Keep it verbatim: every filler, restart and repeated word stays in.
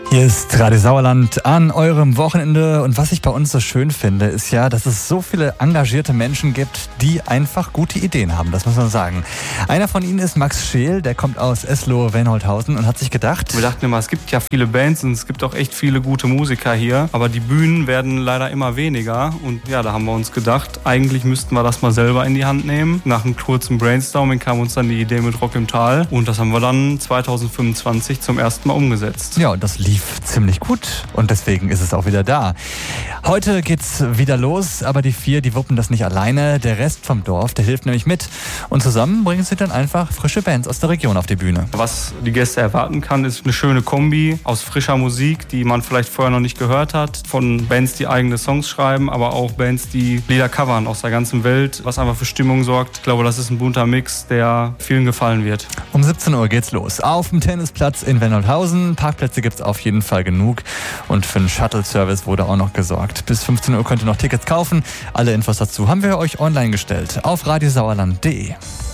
Hier ist Radio Sauerland an eurem Wochenende und was ich bei uns so schön finde, ist ja, dass es so viele engagierte Menschen gibt, die einfach gute Ideen haben, das muss man sagen. Einer von ihnen ist Max Scheel, der kommt aus Eslohe-Wenholthausen und hat sich gedacht... Wir dachten immer, es gibt ja viele Bands und es gibt auch echt viele gute Musiker hier, aber die Bühnen werden leider immer weniger und ja, da haben wir uns gedacht, eigentlich müssten wir das mal selber in die Hand nehmen. Nach einem kurzen Brainstorming kam uns dann die Idee mit Rock im Tal und das haben wir dann zwanzig fünfundzwanzig zum ersten Mal umgesetzt. Ja, und das lief ziemlich gut und deswegen ist es auch wieder da. Heute geht's wieder los, aber die vier, die wuppen das nicht alleine. Der Rest vom Dorf, der hilft nämlich mit und zusammen bringen sie dann einfach frische Bands aus der Region auf die Bühne. Was die Gäste erwarten kann, ist eine schöne Kombi aus frischer Musik, die man vielleicht vorher noch nicht gehört hat, von Bands, die eigene Songs schreiben, aber auch Bands, die Lieder covern aus der ganzen Welt, was einfach für Stimmung sorgt. Ich glaube, das ist ein bunter Mix, der vielen gefallen wird. Um siebzehn Uhr geht's los. Auf dem Tennisplatz in Wenholthausen. Parkplätze gibt's auf jeden Fall genug und für einen Shuttle-Service wurde auch noch gesorgt. Bis fünfzehn Uhr könnt ihr noch Tickets kaufen. Alle Infos dazu haben wir euch online gestellt auf radiosauerland punkt de.